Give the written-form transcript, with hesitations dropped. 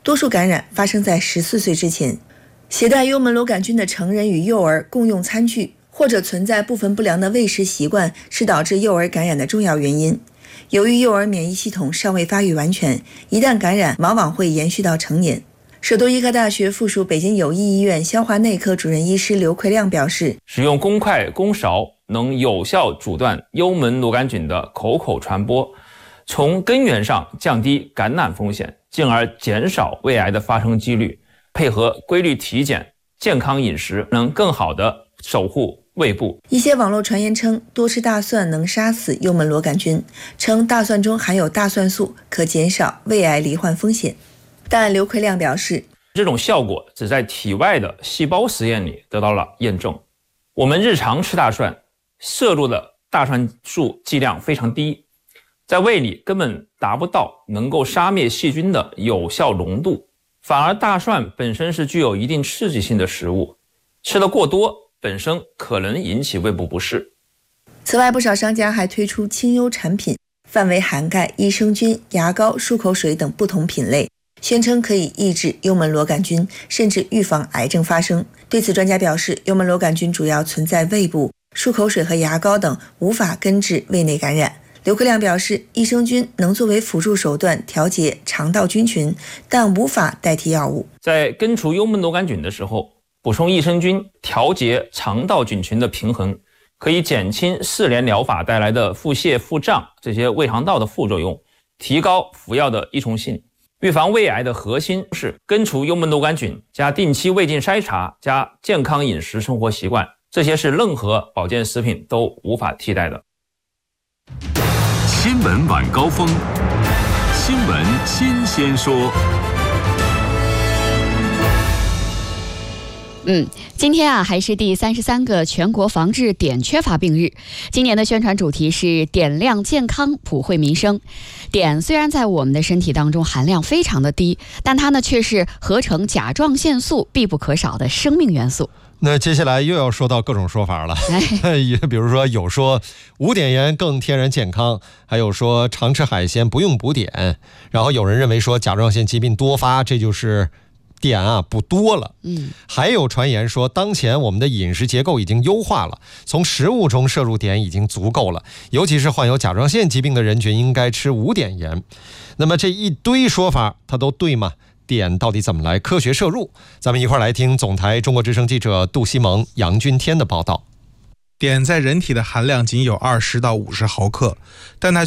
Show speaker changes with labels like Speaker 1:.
Speaker 1: 多数感染发生在14岁之前。携带幽门螺杆菌的成人与幼儿共用餐具，或者存在部分不良的喂食习惯，是导致幼儿感染的重要原因。由于幼儿免疫系统尚未发育完全，一旦感染，往往会延续到成年。首都医科大学附属北京友谊医院消化内科主任医师刘奎亮表示，
Speaker 2: 使用公筷公勺能有效阻断幽门螺杆菌的口口传播，从根源上降低感染风险，进而减少胃癌的发生几率。配合规律体检、健康饮食，能更好地守护胃部。
Speaker 1: 一些网络传言称多吃大蒜能杀死幽门螺杆菌，称大蒜中含有大蒜素，可减少胃癌罹患风险。但刘奎亮表示，
Speaker 2: 这种效果只在体外的细胞实验里得到了验证。我们日常吃大蒜，摄入的大蒜素剂量非常低，在胃里根本达不到能够杀灭细菌的有效浓度。反而大蒜本身是具有一定刺激性的食物，吃得过多本身可能引起胃部不适。
Speaker 1: 此外，不少商家还推出清幽产品，范围涵盖益生菌、牙膏、漱口水等不同品类，宣称可以抑制幽门螺杆菌，甚至预防癌症发生。对此，专家表示，幽门螺杆菌主要存在胃部，漱口水和牙膏等无法根治胃内感染。刘克亮表示，益生菌能作为辅助手段调节肠道菌群，但无法代替药物。
Speaker 2: 在根除幽门螺杆菌的时候，补充益生菌调节肠道菌群的平衡，可以减轻4联疗法带来的腹泻、腹胀这些胃肠道的副作用，提高服药的依从性。预防胃癌的核心是根除幽门螺杆菌加定期胃镜筛查加健康饮食生活习惯，这些是任何保健食品都无法替代的。
Speaker 3: 新闻晚高峰，新闻新鲜说。
Speaker 4: 今天还是第33个全国防治碘缺乏病日。今年的宣传主题是碘量健康，普惠民生。碘虽然在我们的身体当中含量非常的低，但它呢却是合成甲状腺素必不可少的生命元素。
Speaker 5: 那接下来又要说到各种说法了，比如说有说无碘盐更天然健康，还有说常吃海鲜不用补碘，然后有人认为说甲状腺疾病多发，这就是碘补多了。还有传言说当前我们的饮食结构已经优化了，从食物中摄入碘已经足够了，尤其是患有甲状腺疾病的人群应该吃无碘盐。那么这一堆说法它都对吗？碘到底怎么来科学摄入？咱们一块来听总台中国之声记者杜西蒙、杨君天的报道。
Speaker 6: 碘在人体的含量仅有20到50毫克，但它